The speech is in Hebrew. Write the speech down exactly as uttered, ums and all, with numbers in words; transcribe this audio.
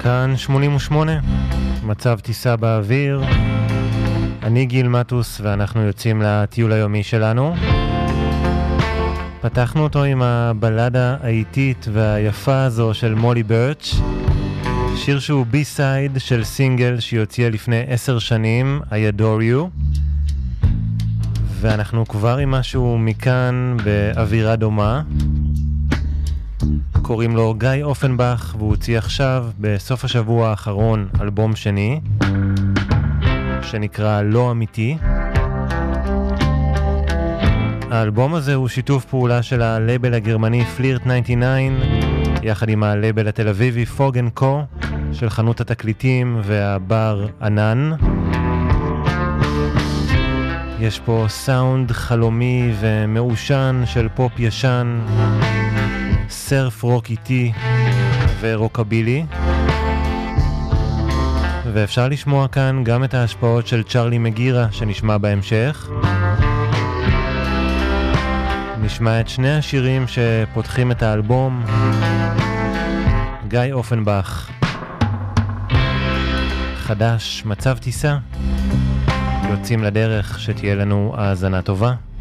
כאן שמונים ושמונה, מצב טיסה באוויר. אני גיל מטוס ואנחנו יוצאים לטיול היומי שלנו. פתחנו אותו עם הבלדה האיטית והיפה הזו של מולי ברץ', שיר שהוא בי-סייד של סינגל שיוצא לפני עשר שנים, I Adore You. ואנחנו כבר עם משהו מכאן באווירה דומה. קוראים לו גיא אופנבך, והוא הוציא עכשיו בסוף השבוע האחרון אלבום שני שנקרא לא אמיתי. האלבום הזה הוא שיתוף פעולה של הלייבל הגרמני פלירט תשעים ותשע יחד עם הלייבל התל אביבי פוג אנד קו של חנות התקליטים והבר ענן. יש פה סאונד חלומי ומאושן של פופ ישן, סרף רוק איטי ורוקבילי, ואפשר לשמוע כאן גם את ההשפעות של צ'רלי מגירה שנשמע בהמשך. נשמע את שני השירים שפותחים את האלבום. גיא אופנבך, חדש, מצב טיסה. יוצאים לדרך, שתהיה לנו האזנה טובה.